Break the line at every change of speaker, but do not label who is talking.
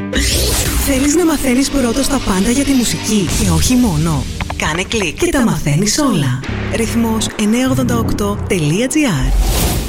Θέλεις να μαθαίνεις πρώτος τα πάντα για τη μουσική και όχι μόνο? Κάνε κλικ και τα μαθαίνεις όλα. Ρυθμός 988.gr.